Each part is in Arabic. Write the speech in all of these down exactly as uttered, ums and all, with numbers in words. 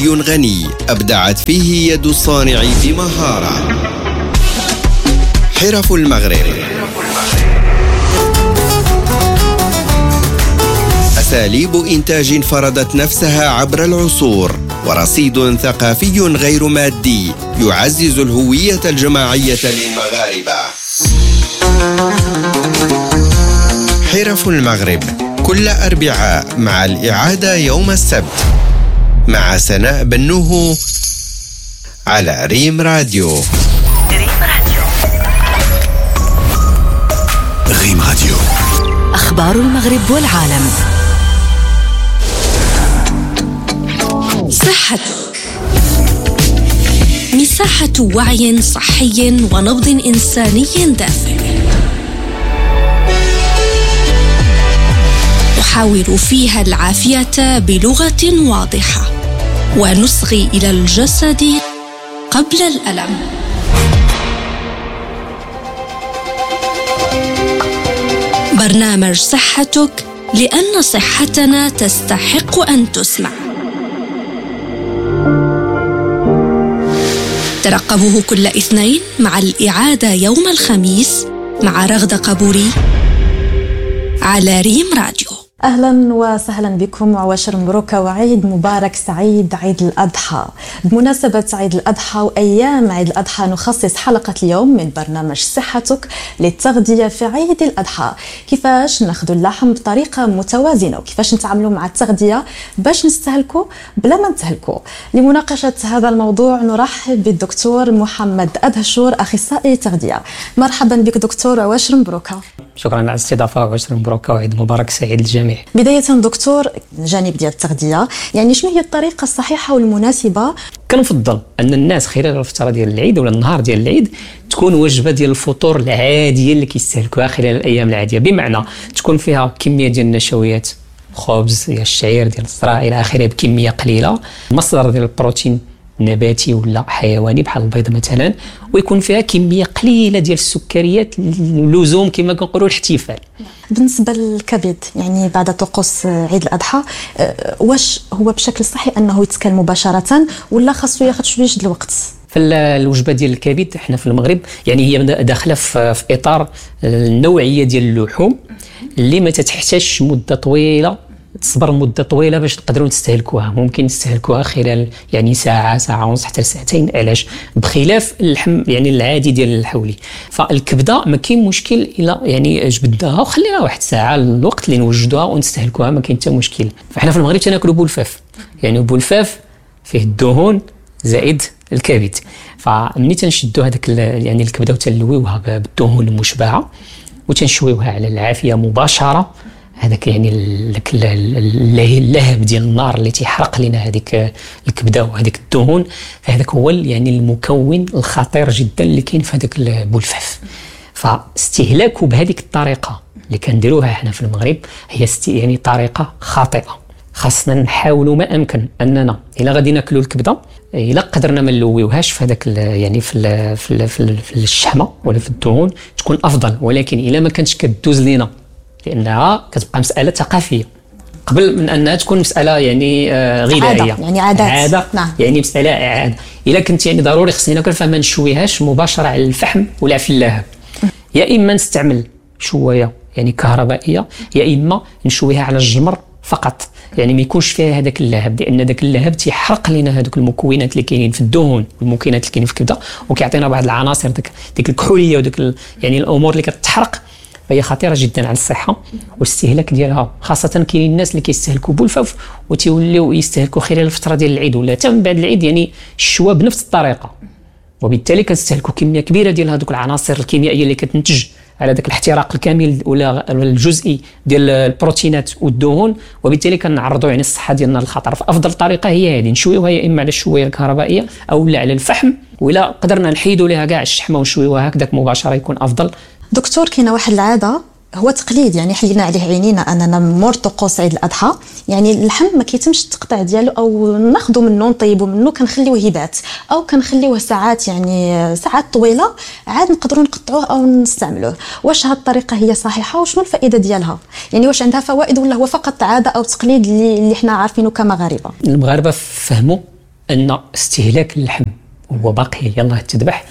ثقافي غني أبدعت فيه يد الصانع بمهارة. حرف المغرب، أساليب إنتاج فرضت نفسها عبر العصور، ورصيد ثقافي غير مادي يعزز الهوية الجماعية للمغاربة. حرف المغرب كل أربعاء مع الإعادة يوم السبت مع سناء بنوه على ريم راديو. ريم راديو، أخبار المغرب والعالم. صحتك، مساحة وعي صحي ونبض إنساني دافئ. نحاور فيها العافية بلغة واضحة ونصغي إلى الجسد قبل الألم. برنامج صحتك، لأن صحتنا تستحق أن تسمع. ترقبوه كل اثنين مع الإعادة يوم الخميس مع رغدة قبوري على ريم راديو. أهلا وسهلا بكم وعواشر مبروكة وعيد مبارك سعيد، عيد الأضحى. بمناسبة عيد الأضحى وأيام عيد الأضحى نخصص حلقة اليوم من برنامج صحتك للتغذية في عيد الأضحى. كيفاش ناخذوا اللحم بطريقة متوازنة وكيفاش نتعاملوا مع التغذية باش نستهلكوا بلا ما نتهلكوا. لمناقشة هذا الموضوع نرحب بالدكتور محمد أدهشور، أخصائي تغذية. مرحبا بك دكتور، عواشر مبروكة. شكرا على الاستضافة، وعشر مبروكة وعيد مبارك سعيد للجميع. بداية دكتور، الجانب ديال التغذية، يعني شنو هي الطريقة الصحيحة والمناسبة؟ كنفضل أن الناس خلال الفترة ديال العيد ولا النهار ديال العيد تكون وجبة ديال الفطور العادية اللي كيستهلكوها خلال الأيام العادية، بمعنى تكون فيها كمية ديال النشويات، خبز ديال الشعير ديال الزرع إلى آخره بكمية قليلة، مصدر ديال البروتين نباتي ولا حيواني بحال البيض مثلا، ويكون فيها كميه قليله ديال السكريات، اللزوم كما كنقولوا الاحتفال. بالنسبه للكبد، يعني بعد طقوس عيد الاضحى، واش هو بشكل صحي انه يتكل مباشره ولا خاصو ياخذ شويه د الوقت؟ فالوجبه ديال الكبد احنا في المغرب يعني هي داخله في اطار النوعيه ديال اللحوم اللي ما تحتاجش مده طويله، تصبر مده طويله باش نقدروا نستهلكوها. ممكن نستهلكوها خلال يعني ساعه، ساعه ونص حتى ساعتين. علاش؟ بخلاف اللحم يعني العادي ديال الحولي. فالكبده ما كاين مشكل الا يعني جبدناها وخلينا واحد ساعه الوقت اللي نوجدوها ونستهلكوها، ما كاين حتى مشكل. فاحنا في المغرب تناكلوا بولفاف، يعني بولفاف فيه الدهون زائد الكبد. فمني تنشدوا هذاك يعني الكبده وتنلويوها بالدهون المشبعه وتنشويوها على العافيه مباشره، هذاك يعني داك اللهب ديال النار اللي تيحرق لنا هذيك الكبده وهذيك الدهون، فهذاك هو يعني المكون الخطير جدا اللي كاين في هذاك البولفاف. فاستهلاكه بهذيك الطريقه اللي كنديروها احنا في المغرب هي يعني طريقه خاطئه. خاصنا نحاولوا ما امكن اننا الا غادي ناكلوا الكبده الا قدرنا ما نلويوهاش في هذاك يعني في ال في, ال في, ال في الشحمه ولا في الدهون تكون افضل. ولكن الا ما كانتش كدوز لينا، لانها كتبقى مساله ثقافيه قبل من انها تكون مساله يعني آه غذائيه، عادة يعني عادات. عاده نعم. يعني مساله عاده. الا كنت يعني ضروري خصني ناكل فما نشويهاش مباشره على الفحم ولا في اللهب، يا اما نستعمل شويه يعني كهربائيه، يا اما نشويها على الجمر فقط، يعني ما يكونش فيها هذاك اللهب، لان ذاك اللهب تيحرق لنا هذوك المكونات اللي كاينين في الدهون والمكونات اللي كاينين في الكبده، وكيعطينا بعض العناصر ديك ديك الكحوليه وديك يعني الامور اللي كتحرق، فهي خطيره جدا على الصحه والاستهلاك ديالها. خاصه كاينين الناس اللي كيستهلكوا بولفاف وتيوليو يستهلكوا خلال الفتره ديال العيد ولا حتى من بعد العيد، يعني الشوا بنفس الطريقه، وبالتالي كنستهلكوا كميه كبيره ديال هذوك العناصر الكيميائيه اللي كتنتج على ذاك الاحتراق الكامل ولا الجزئي ديال البروتينات والدهون، وبالتالي كنعرضوا يعني الصحه ديالنا للخطر. فافضل طريقه هي هذه، نشويوها يا اما على الشويه الكهربائيه او لا على الفحم، ولا قدرنا نحيدوا ليها كاع الشحمه ونشويوها هكذاك مباشره يكون افضل. دكتور، كاينه واحد العاده هو تقليد يعني حلينا عليه عينينا اننا مور طقوس عيد الاضحى، يعني اللحم ما كيتمش التقطيع ديالو او ناخذوا منه نطيبوا منه، كنخليوه يبات او كنخليوه ساعات يعني ساعات طويله عاد نقدروا نقطعوه او نستعملوه. واش هاد الطريقه هي صحيحه وشنو الفائده ديالها؟ يعني واش عندها فوائد ولا هو فقط عاده او تقليد اللي اللي حنا عارفينه كمغاربه؟ المغاربه فهموا ان استهلاك اللحم هو باقي يلاه تذبح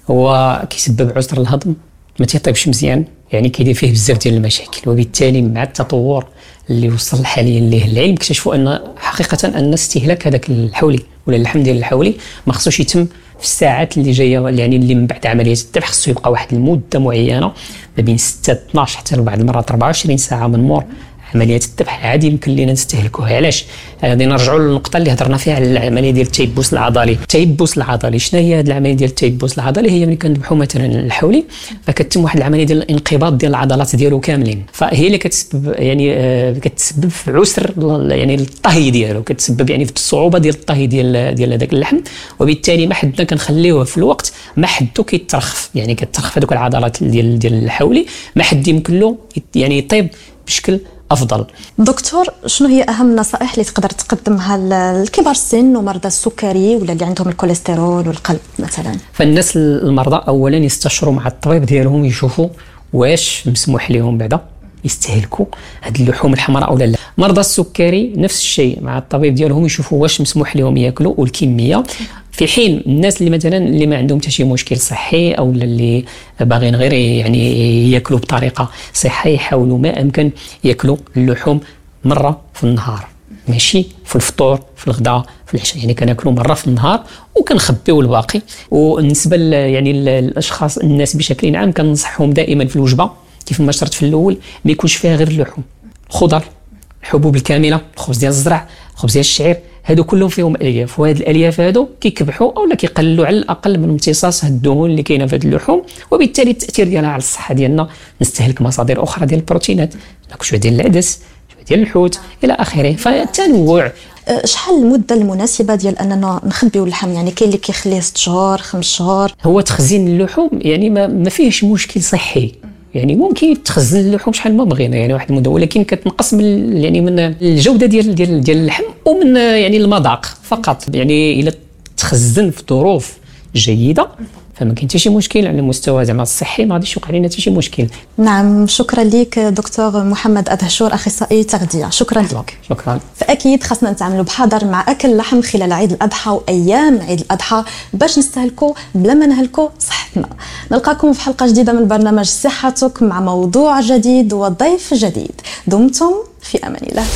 هو كيسبب عسر الهضم، ما تيطيبش مزيان، يعني كيدير فيه بزاف ديال المشاكل. وبالتالي مع التطور اللي وصل حاليا ليه العلم اكتشفوا ان حقيقه ان استهلاك هذاك الحولي ولا اللحم ديال الحولي ما خصوش يتم في الساعات اللي جايه، يعني اللي من بعد عمليه الذبح خصو يبقى واحد المده معينه ما بين ستة اثناش حتى بعض المرات أربعة وعشرين ساعه من مور عمليه الذبح عادي يمكن لينا نستهلكوها. علاش؟ غادي نرجعوا للنقطه اللي هضرنا فيها على العمليه ديال التيبس العضلي. التيبس العضلي شنو هي هذه العمليه ديال التيبس العضلي؟ هي ملي كنذبحوا مثلا الحولي فكتتم واحد العمليه ديال الانقباض ديال العضلات ديالو كاملين، فهي اللي كتسبب يعني آه كتسبب في عسر يعني الطهي ديالو، كتسبب يعني في الصعوبه ديال الطهي ديال ديال هذاك اللحم. وبالتالي ما حدنا كنخليوه في الوقت ما حدو كيترخف، يعني كترخف هذوك العضلات ديال ديال الحولي، ما حد يمكن له يعني يطيب بشكل افضل. دكتور، شنو هي اهم النصائح اللي تقدر تقدمها لكبار السن ومرضى السكري ولا اللي عندهم الكوليسترول والقلب مثلا؟ فالناس المرضى اولا يستشروا مع الطبيب ديالهم يشوفوا واش مسموح لهم بعدا يستهلكوا هاد اللحوم الحمراء ولا لا. مرضى السكري نفس الشيء مع الطبيب ديالهم يشوفوا واش مسموح لهم ياكلوا والكميه، في حين الناس اللي مثلا اللي ما عندهم حتى شي مشكل صحي او اللي باغيين غير يعني ياكلوا بطريقه صحيه يحاولوا ما امكن ياكلوا اللحوم مره في النهار، ماشي في الفطور في الغداء في العشاء، يعني كناكلوا مره في النهار وكنخبيو الباقي. وبالنسبه يعني الاشخاص الناس بشكل عام كننصحهم دائما في الوجبه كيف ما شرت في الاول ما يكونش فيها غير اللحوم، خضر، الحبوب الكامله، خبز ديال الزرع، خبز ديال الشعير، هادو كلهم فيهم الياف، وهاد الالياف هادو كيكبحوا اولا كيقللوا على الاقل من امتصاص هاد الدهون اللي كاينه في هاد اللحوم، وبالتالي التاثير ديالها على الصحه ديالنا نستهلك مصادر اخرى ديال البروتينات، ناكل شويه ديال العدس، شويه ديال الحوت الى اخره. فالتنوع. شحال المده المناسبه ديال اننا نخبيو اللحم؟ يعني كاين اللي كيخليه ست شهور خمس شهور. هو تخزين اللحوم يعني ما, ما فيهش مشكل صحي، يعني ممكن تخزن اللحوم شحال ما بغينا يعني واحد المده، ولكن كتنقص من يعني من الجوده ديال ديال ديال اللحم ومن يعني المذاق فقط. يعني الا تخزن في ظروف جيده فما كاين حتى شي مشكل على المستوى زعما الصحي، ما غاديش يوقع لنا حتى شي مشكل. نعم، شكرا لك دكتور محمد أدهشور اخصائي تغذيه، شكرا لك. شكرا. فاكيد خاصنا نتعاملوا بحذر مع اكل اللحم خلال عيد الاضحى وايام عيد الاضحى باش نستهلكوا بلا ما نهلكوا صحتنا. نلقاكم في حلقه جديده من برنامج صحتك مع موضوع جديد وضيف جديد. دمتم في امان الله.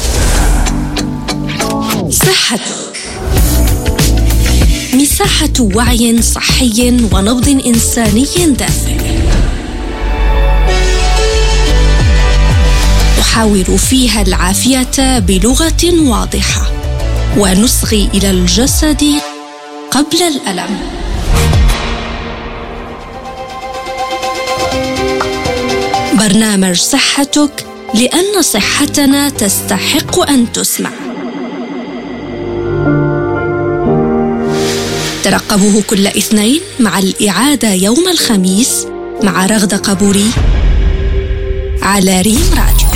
صحتك، مساحة وعي صحي ونبض إنساني دافئ، نحاور فيها العافية بلغة واضحة ونصغي إلى الجسد قبل الألم. برنامج صحتك، لأن صحتنا تستحق أن تسمع. ترقبوه كل اثنين مع الإعادة يوم الخميس مع رغدة قبوري على ريم راديو.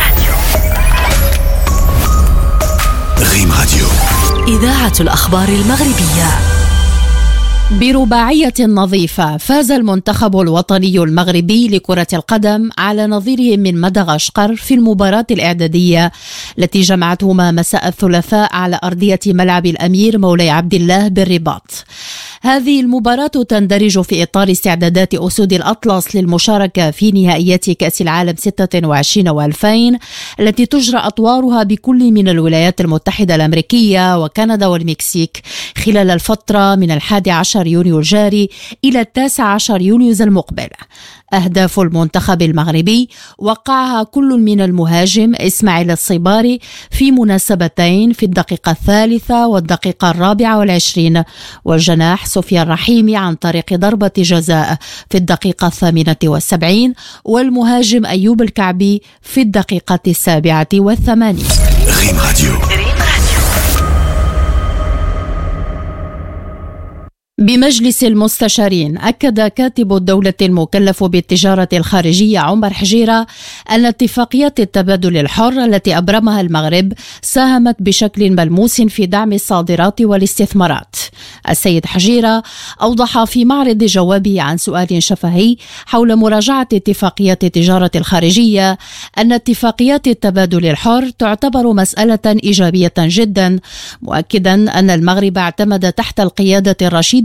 ريم راديو، إذاعة الأخبار المغربية. برباعية نظيفة فاز المنتخب الوطني المغربي لكرة القدم على نظيره من مدغشقر في المباراة الإعدادية التي جمعتهما مساء الثلاثاء على أرضية ملعب الأمير مولاي عبد الله بالرباط. هذه المباراة تندرج في إطار استعدادات أسود الأطلس للمشاركة في نهائيات كأس العالم ستة وعشرين وألفين التي تجرى أطوارها بكل من الولايات المتحدة الأمريكية وكندا والمكسيك خلال الفترة من الحادي عشر يونيو الجاري إلى التاسع عشر يونيو المقبل. أهداف المنتخب المغربي وقعها كل من المهاجم إسماعيل الصباري في مناسبتين في الدقيقة الثالثة والدقيقة الرابعة والعشرين، والجناح سفيان رحيمي عن طريق ضربة جزاء في الدقيقة الثامنة والسبعين، والمهاجم أيوب الكعبي في الدقيقة السابعة والثمانين. ريم راديو. بمجلس المستشارين أكد كاتب الدولة المكلف بالتجارة الخارجية عمر حجيرة أن اتفاقيات التبادل الحر التي أبرمها المغرب ساهمت بشكل ملموس في دعم الصادرات والاستثمارات. السيد حجيرة أوضح في معرض جوابه عن سؤال شفهي حول مراجعة اتفاقيات التجارة الخارجية أن اتفاقيات التبادل الحر تعتبر مسألة إيجابية جدا، مؤكدا أن المغرب اعتمد تحت القيادة الرشيدة